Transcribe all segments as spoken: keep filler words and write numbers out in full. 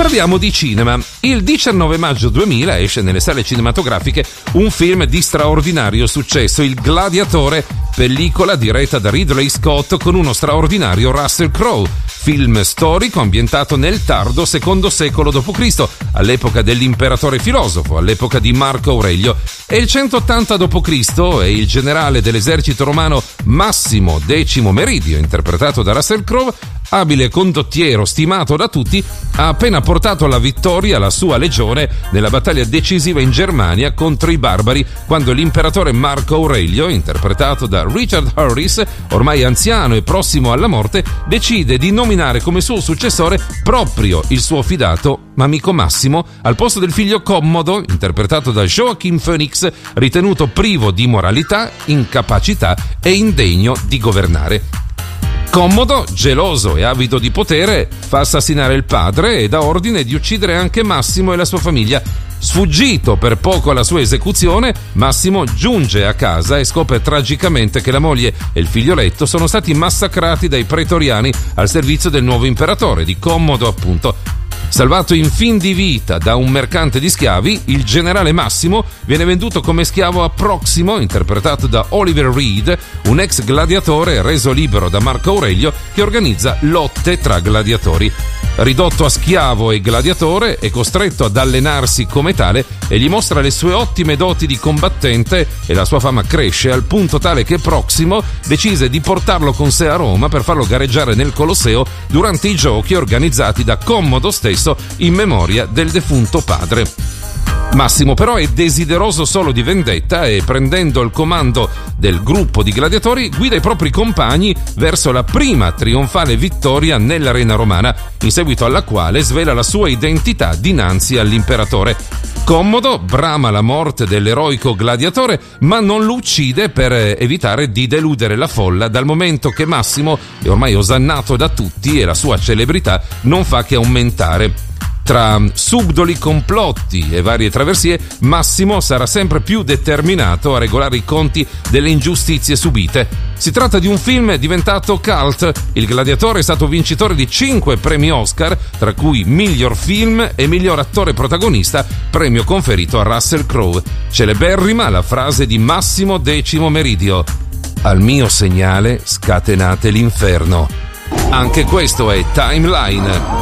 Parliamo di cinema. Il diciannove maggio duemila esce nelle sale cinematografiche un film di straordinario successo, Il Gladiatore, pellicola diretta da Ridley Scott con uno straordinario Russell Crowe. Film storico ambientato nel tardo secondo secolo dopo Cristo, all'epoca dell'imperatore filosofo, all'epoca di Marco Aurelio. È il centottanta dopo Cristo e il generale dell'esercito romano Massimo Decimo Meridio, interpretato da Russell Crowe, abile condottiero stimato da tutti, ha appena portato alla vittoria la sua legione nella battaglia decisiva in Germania contro i barbari, quando l'imperatore Marco Aurelio, interpretato da Richard Harris, ormai anziano e prossimo alla morte, decide di nominare come suo successore proprio il suo fidato amico Massimo, al posto del figlio Commodo, interpretato da Joaquin Phoenix, ritenuto privo di moralità, incapacità e indegno di governare. Commodo, geloso e avido di potere, fa assassinare il padre e dà ordine di uccidere anche Massimo e la sua famiglia. Sfuggito per poco alla sua esecuzione, Massimo giunge a casa e scopre tragicamente che la moglie e il figlioletto sono stati massacrati dai pretoriani al servizio del nuovo imperatore, di Commodo appunto. Salvato in fin di vita da un mercante di schiavi, il generale Massimo viene venduto come schiavo a Proximo, interpretato da Oliver Reed, un ex gladiatore reso libero da Marco Aurelio che organizza lotte tra gladiatori. Ridotto a schiavo e gladiatore, è costretto ad allenarsi come tale e gli mostra le sue ottime doti di combattente e la sua fama cresce al punto tale che Proximo decise di portarlo con sé a Roma per farlo gareggiare nel Colosseo durante i giochi organizzati da Commodo stesso in memoria del defunto padre. Massimo però è desideroso solo di vendetta e, prendendo il comando del gruppo di gladiatori, guida i propri compagni verso la prima trionfale vittoria nell'arena romana, in seguito alla quale svela la sua identità dinanzi all'imperatore. Commodo brama la morte dell'eroico gladiatore, ma non lo uccide per evitare di deludere la folla, dal momento che Massimo è ormai osannato da tutti e la sua celebrità non fa che aumentare. Tra subdoli complotti e varie traversie, Massimo sarà sempre più determinato a regolare i conti delle ingiustizie subite. Si tratta di un film diventato cult. Il Gladiatore è stato vincitore di cinque premi Oscar, tra cui miglior film e miglior attore protagonista, premio conferito a Russell Crowe. Celeberrima la frase di Massimo Decimo Meridio: "Al mio segnale scatenate l'inferno". Anche questo è Timeline.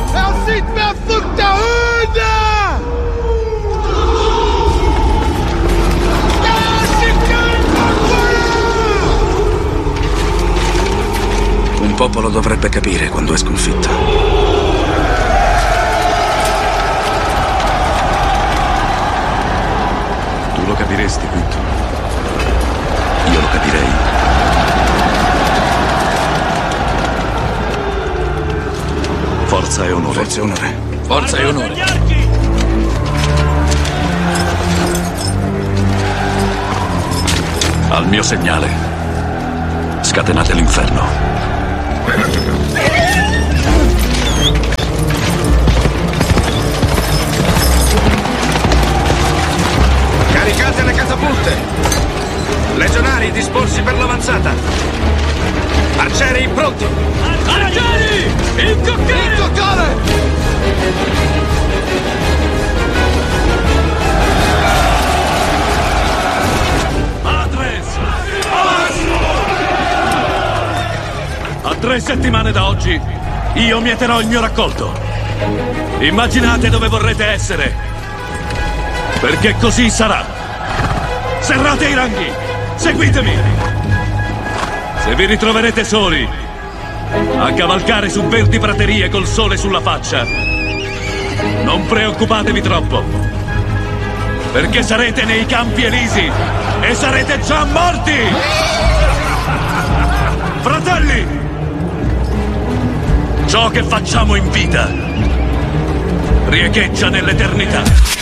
Un popolo dovrebbe capire quando è sconfitto. Tu lo capiresti, Quinto? Io lo capirei. Forza e onore. Forza e onore. Forza e onore. Al mio segnale, scatenate l'inferno. Caricate le catapulte. Legionari disposti per l'avanzata. Arcieri pronti. Arcieri! Incoccare! Incoccare! Adres! A tre settimane da oggi io mieterò il mio raccolto. Immaginate dove vorrete essere, perché così sarà. Serrate i ranghi, seguitemi. Se vi ritroverete soli a cavalcare su verdi praterie col sole sulla faccia, non preoccupatevi troppo, perché sarete nei campi elisi e sarete già morti! Fratelli, ciò che facciamo in vita riecheggia nell'eternità.